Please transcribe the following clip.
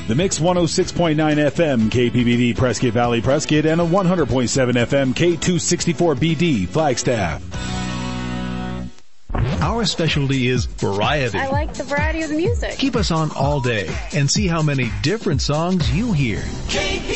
The Mix 106.9 FM KPBD Prescott Valley Prescott and a 100.7 FM K264BD Flagstaff. Our specialty is variety. I like the variety of the music. Keep us on all day and see how many different songs you hear.